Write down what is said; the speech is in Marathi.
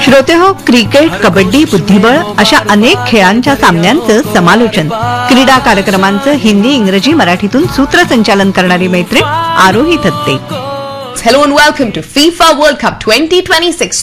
श्रोते हो, क्रिकेट, कबड्डी, बुद्धिबळ अशा अनेक खेळांच्या सामन्यांचं समालोचन, क्रीडा कार्यक्रमांचं हिंदी, इंग्रजी, मराठीतून सूत्रसंचालन करणारी मैत्रीण आरोही Thatte. Hello and welcome to FIFA World Cup 2026.